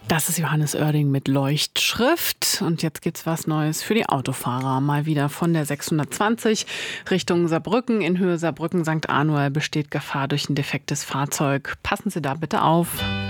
Das ist Johannes Oerding mit Leuchtschrift. Und jetzt gibt's was Neues für die Autofahrer. Mal wieder von der 620 Richtung Saarbrücken. In Höhe Saarbrücken-St. Anual besteht Gefahr durch ein defektes Fahrzeug. Passen Sie da bitte auf.